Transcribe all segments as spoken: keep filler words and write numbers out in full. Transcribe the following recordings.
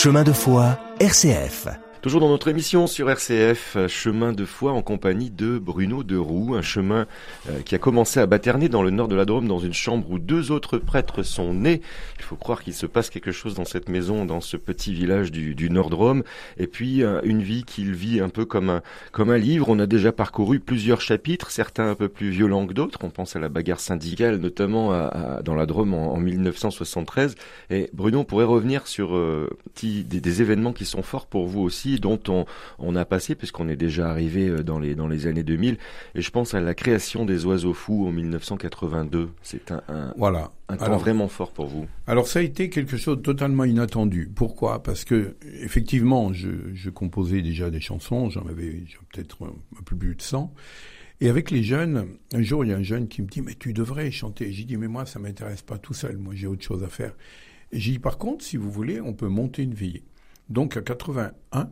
Chemin de foi, R C F. Toujours dans notre émission sur R C F, Chemin de foi en compagnie de Bruno Deroux, un chemin euh, qui a commencé à Batternay dans le nord de la Drôme, dans une chambre où deux autres prêtres sont nés. Il faut croire qu'il se passe quelque chose dans cette maison, dans ce petit village du, du nord Drôme. Et puis euh, une vie qu'il vit un peu comme un, comme un livre. On a déjà parcouru plusieurs chapitres, certains un peu plus violents que d'autres. On pense à la bagarre syndicale, notamment à, à, dans la Drôme en, en dix-neuf cent soixante-treize. Et Bruno, on pourrait revenir sur euh, petit, des, des événements qui sont forts pour vous aussi, dont on, on a passé, puisqu'on est déjà arrivé dans les, dans les années deux mille, et je pense à la création des Oiseaux Fous en dix-neuf cent quatre-vingt-deux. C'est un, un, voilà. un temps alors, vraiment fort pour vous. Alors ça a été quelque chose de totalement inattendu. Pourquoi ? Parce que effectivement, je, je composais déjà des chansons, j'en avais peut-être un peu plus de cent, et avec les jeunes, un jour il y a un jeune qui me dit « mais tu devrais chanter ». J'ai dit « mais moi ça m'intéresse pas tout seul, moi j'ai autre chose à faire ». Et j'ai dit « par contre, si vous voulez, on peut monter une veillée ». Donc à quatre-vingt-un,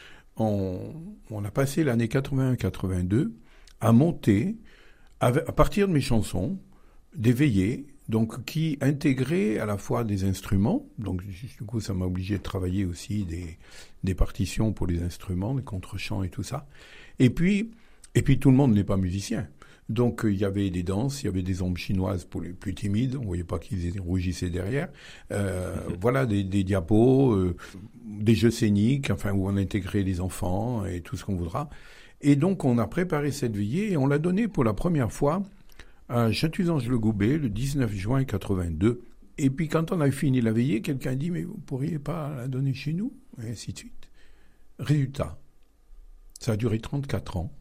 On, on a passé l'année quatre-vingt-un quatre-vingt-deux à monter, à, à partir de mes chansons, des veillées, donc qui intégraient à la fois des instruments, donc du coup ça m'a obligé de travailler aussi des, des partitions pour les instruments, des contre-chants et tout ça. Et puis, et puis tout le monde n'est pas musicien. Donc il y avait des danses, il y avait des ombres chinoises pour les plus timides, on voyait pas qu'ils rougissaient derrière. Euh, mmh. Voilà, des, des diapos, euh, des jeux scéniques, enfin où on intégrait les enfants et tout ce qu'on voudra. Et donc on a préparé cette veillée et on l'a donnée pour la première fois à Chatuzange-le-Goubet le dix-neuf juin quatre-vingt-deux. Et puis quand on a fini la veillée, quelqu'un a dit mais vous pourriez pas la donner chez nous, et ainsi de suite. Résultat, ça a duré trente-quatre ans.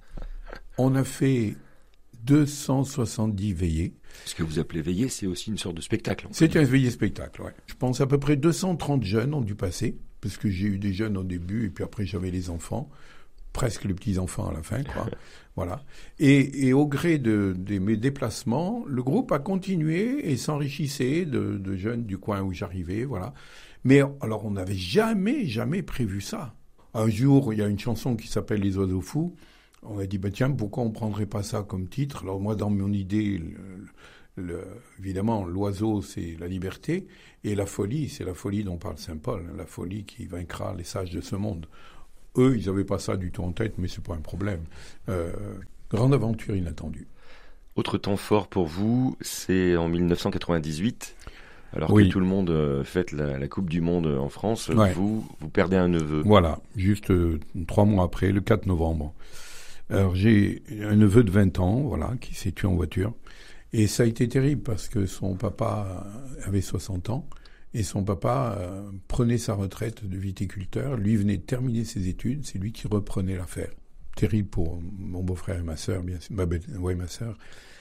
On a fait deux cent soixante-dix veillées. Ce que vous appelez veillée, c'est aussi une sorte de spectacle. C'est un veillée-spectacle, oui. Je pense à peu près deux cent trente jeunes ont dû passer, parce que j'ai eu des jeunes au début, et puis après j'avais les enfants, presque les petits-enfants à la fin, quoi. Voilà. Et, et au gré de, de mes déplacements, le groupe a continué et s'enrichissait de, de jeunes du coin où j'arrivais, voilà. Mais alors on n'avait jamais, jamais prévu ça. Un jour, il y a une chanson qui s'appelle « Les Oiseaux Fous ». On a dit, bah tiens, pourquoi on prendrait pas ça comme titre ? Alors moi, dans mon idée, le, le, évidemment, l'oiseau, c'est la liberté, et la folie, c'est la folie dont parle saint Paul, la folie qui vaincra les sages de ce monde. Eux, ils n'avaient pas ça du tout en tête, mais c'est pas un problème. Euh, grande aventure inattendue. Autre temps fort pour vous, c'est en dix-neuf cent quatre-vingt-dix-huit, alors oui. que tout le monde euh, fête la, la Coupe du Monde en France, ouais. vous, vous perdez un neveu. Voilà, juste euh, trois mois après, le quatre novembre. Alors j'ai un neveu de vingt ans, voilà, qui s'est tué en voiture. Et ça a été terrible parce que son papa avait soixante ans et son papa euh, prenait sa retraite de viticulteur. Lui venait de terminer ses études, c'est lui qui reprenait l'affaire. Terrible pour mon beau-frère et ma sœur, bien sûr. Ma, ouais, ma sœur.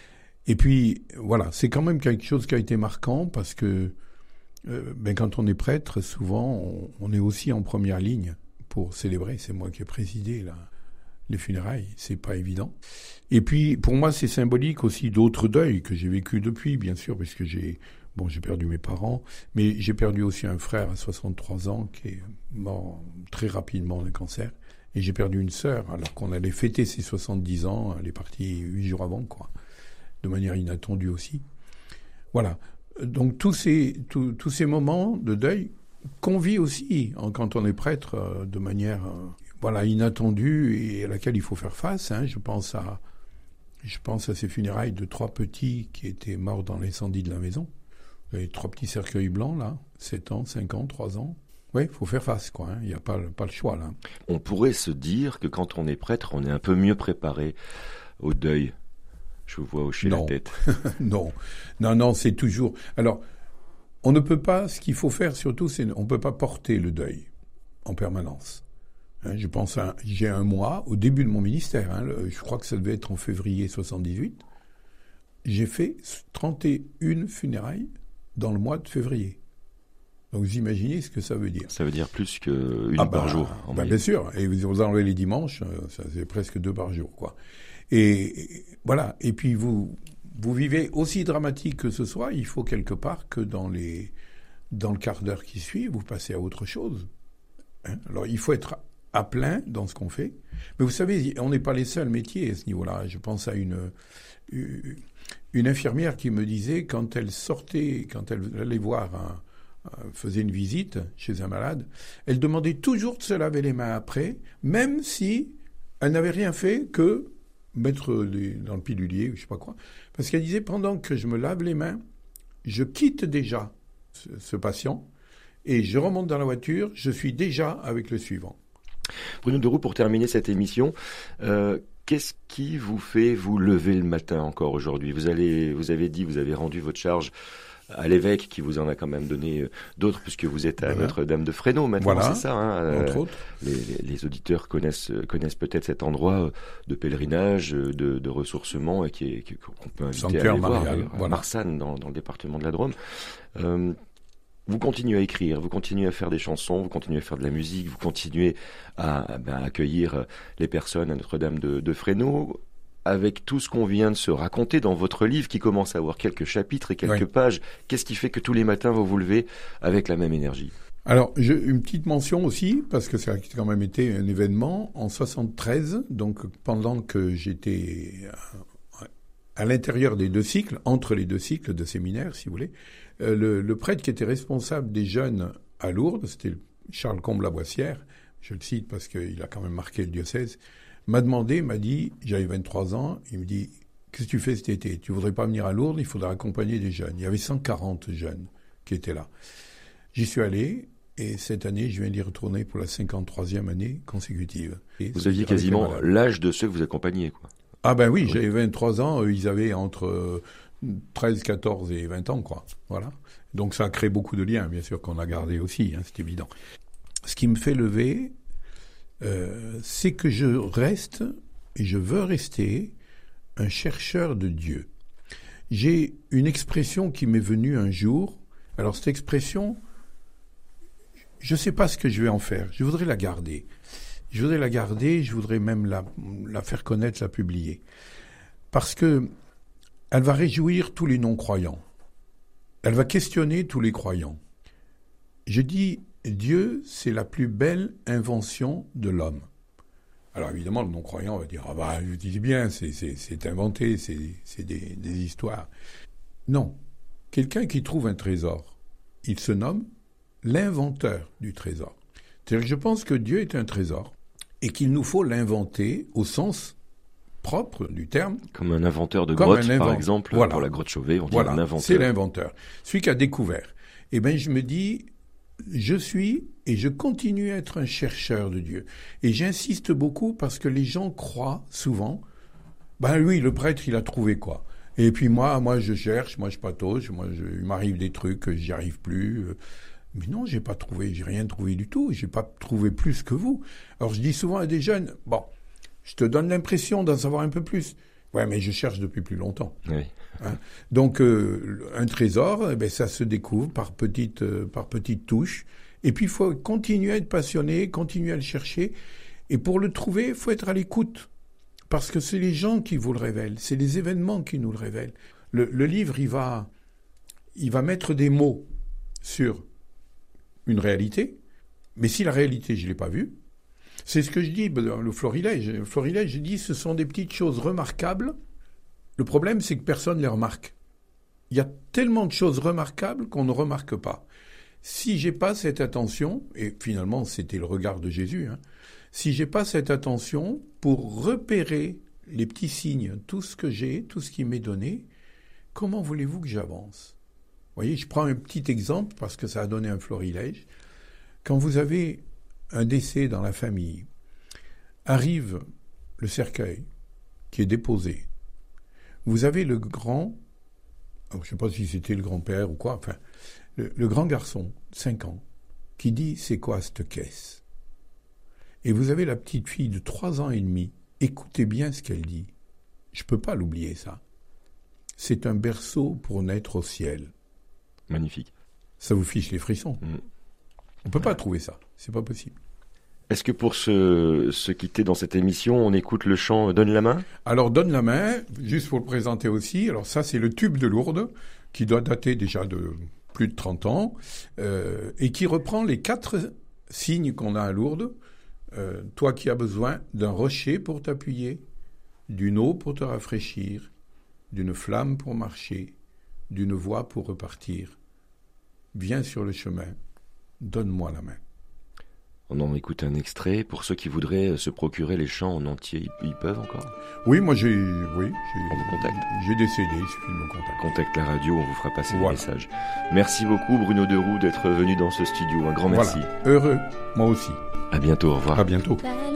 Et puis, voilà, c'est quand même quelque chose qui a été marquant parce que euh, ben, quand on est prêtre, souvent, on, on est aussi en première ligne pour célébrer. C'est moi qui ai présidé là. Les funérailles, c'est pas évident. Et puis, pour moi, c'est symbolique aussi d'autres deuils que j'ai vécu depuis, bien sûr, parce que j'ai, bon, j'ai perdu mes parents, mais j'ai perdu aussi un frère à soixante-trois ans qui est mort très rapidement d'un cancer. Et j'ai perdu une sœur, alors qu'on allait fêter ses soixante-dix ans, elle est partie huit jours avant, quoi. De manière inattendue aussi. Voilà. Donc, tous ces, tous, tous ces moments de deuil qu'on vit aussi, hein, quand on est prêtre, euh, de manière, euh, voilà, inattendue et à laquelle il faut faire face, hein. Je pense à, je pense à ces funérailles de trois petits qui étaient morts dans l'incendie de la maison. Les trois petits cercueils blancs, là, sept ans, cinq ans, trois ans. Oui, il faut faire face, quoi. Il hein. n'y a pas, pas le choix, là. On pourrait se dire que quand on est prêtre, on est un peu mieux préparé au deuil. Je vous vois hocher non. la tête. non, non, non, c'est toujours... Alors, on ne peut pas, ce qu'il faut faire surtout, c'est on ne peut pas porter le deuil en permanence. Hein, je pense à, j'ai un mois, au début de mon ministère, hein, le, je crois que ça devait être en février soixante-dix-huit, j'ai fait trente et une funérailles dans le mois de février. Donc vous imaginez ce que ça veut dire. Ça veut dire plus qu'une ah par bah, jour. En bah bien sûr, et vous, vous enlevez les dimanches, ça c'est presque deux par jour, quoi. Et, et voilà, et puis vous, vous vivez aussi dramatique que ce soit, il faut quelque part que dans, les, dans le quart d'heure qui suit, vous passez à autre chose. Hein, alors il faut être à plein dans ce qu'on fait. Mais vous savez, on n'est pas les seuls métiers à ce niveau-là. Je pense à une, une infirmière qui me disait, quand elle sortait, quand elle allait voir un, faisait une visite chez un malade, elle demandait toujours de se laver les mains après, même si elle n'avait rien fait que mettre les, dans le pilulier, ou je sais pas quoi. Parce qu'elle disait, pendant que je me lave les mains, je quitte déjà ce, ce patient et je remonte dans la voiture, je suis déjà avec le suivant. Bruno de Roux, pour terminer cette émission, euh, qu'est-ce qui vous fait vous lever le matin encore aujourd'hui ? Vous allez, vous avez dit, vous avez rendu votre charge à l'évêque qui vous en a quand même donné d'autres, puisque vous êtes à voilà. Notre-Dame de Fresno maintenant, voilà. C'est ça hein entre euh, autres. Les, les auditeurs connaissent, connaissent peut-être cet endroit de pèlerinage, de, de ressourcement, et qui est, qui, qu'on peut inviter Sanctuaire à aller Marial, voir, voilà. à Marsanne, dans, dans le département de la Drôme. Euh, Vous continuez à écrire, vous continuez à faire des chansons, vous continuez à faire de la musique, vous continuez à ben, accueillir les personnes à Notre-Dame de, de Fresno. Avec tout ce qu'on vient de se raconter dans votre livre, qui commence à avoir quelques chapitres et quelques oui. pages, qu'est-ce qui fait que tous les matins vous vous levez avec la même énergie ? Alors, je, une petite mention aussi, parce que ça a quand même été un événement, en soixante-treize, donc pendant que j'étais à, à l'intérieur des deux cycles, entre les deux cycles de séminaire, si vous voulez, euh, le, le prêtre qui était responsable des jeunes à Lourdes, c'était Charles Combe-Laboissière, je le cite parce qu'il a quand même marqué le diocèse, m'a demandé, m'a dit, j'avais vingt-trois ans, il me dit, qu'est-ce que tu fais cet été ? Tu voudrais pas venir à Lourdes ? Il faudra accompagner des jeunes. Il y avait cent quarante jeunes qui étaient là. J'y suis allé, et cette année, je viens d'y retourner pour la cinquante-troisième année consécutive. Et vous aviez quasiment l'âge de ceux que vous accompagniez, quoi. Ah ben oui, oui. J'avais vingt-trois ans, eux, ils avaient entre treize, quatorze et vingt ans, quoi. Voilà. Donc ça a créé beaucoup de liens, bien sûr, qu'on a gardé aussi, hein, c'est évident. Ce qui me fait lever, Euh, c'est que je reste, et je veux rester, un chercheur de Dieu. J'ai une expression qui m'est venue un jour. Alors cette expression, je ne sais pas ce que je vais en faire. Je voudrais la garder. Je voudrais la garder, je voudrais même la, la faire connaître, la publier. Parce que elle va réjouir tous les non-croyants. Elle va questionner tous les croyants. Je dis... Dieu, c'est la plus belle invention de l'homme. Alors évidemment, le non-croyant va dire « Ah bah, je dis bien, c'est, c'est, c'est inventé, c'est, c'est des, des histoires. » Non. Quelqu'un qui trouve un trésor, il se nomme l'inventeur du trésor. C'est-à-dire que je pense que Dieu est un trésor et qu'il nous faut l'inventer au sens propre du terme. Comme un inventeur de grotte, invent... par exemple, voilà. Pour la grotte Chauvet, on dit voilà. un inventeur. C'est l'inventeur. Celui qui a découvert. Eh bien, je me dis... Je suis et je continue à être un chercheur de Dieu. Et j'insiste beaucoup parce que les gens croient souvent, ben oui, le prêtre, il a trouvé quoi. Et puis moi, moi je cherche, moi je patauge, moi je, il m'arrive des trucs, j'y arrive plus. Mais non, j'ai pas trouvé, j'ai rien trouvé du tout, j'ai pas trouvé plus que vous. Alors je dis souvent à des jeunes, bon, je te donne l'impression d'en savoir un peu plus. Ouais, mais je cherche depuis plus longtemps. Oui. Hein? Donc, euh, un trésor, eh ben, ça se découvre par petites, euh, par petites touches. Et puis, il faut continuer à être passionné, continuer à le chercher. Et pour le trouver, il faut être à l'écoute. Parce que c'est les gens qui vous le révèlent. C'est les événements qui nous le révèlent. Le, le livre, il va, il va mettre des mots sur une réalité. Mais si la réalité, je ne l'ai pas vue, c'est ce que je dis, le florilège. Le florilège, je dis, ce sont des petites choses remarquables. Le problème, c'est que personne ne les remarque. Il y a tellement de choses remarquables qu'on ne remarque pas. Si j'ai pas cette attention, et finalement, c'était le regard de Jésus, hein, si j'ai pas cette attention pour repérer les petits signes, tout ce que j'ai, tout ce qui m'est donné, comment voulez-vous que j'avance ? Vous voyez, je prends un petit exemple parce que ça a donné un florilège. Quand vous avez un décès dans la famille, arrive le cercueil qui est déposé. Vous avez le grand, je ne sais pas si c'était le grand-père ou quoi, enfin, le, le grand garçon, cinq ans, qui dit « C'est quoi cette caisse ?» Et vous avez la petite fille de trois ans et demi, écoutez bien ce qu'elle dit. Je ne peux pas l'oublier, ça. C'est un berceau pour naître au ciel. Magnifique. Ça vous fiche les frissons. Mmh. On ne peut pas trouver ça, c'est pas possible. Est-ce que pour se, se quitter dans cette émission, on écoute le chant « Donne la main » ? Alors, « Donne la main », juste pour le présenter aussi, alors ça c'est le tube de Lourdes, qui doit dater déjà de plus de trente ans, euh, et qui reprend les quatre signes qu'on a à Lourdes. Euh, toi qui as besoin d'un rocher pour t'appuyer, d'une eau pour te rafraîchir, d'une flamme pour marcher, d'une voix pour repartir, viens sur le chemin, donne-moi la main. On en écoute un extrait. Pour ceux qui voudraient se procurer les chants en entier, ils, ils peuvent encore? Oui, moi j'ai, oui, j'ai, on vous contacte. J'ai des C D, il suffit de me contacter. Contacte la radio, on vous fera passer voilà. le message. Merci beaucoup Bruno Deroux d'être venu dans ce studio. Un grand merci. Voilà. Heureux, moi aussi. À bientôt, au revoir. À bientôt.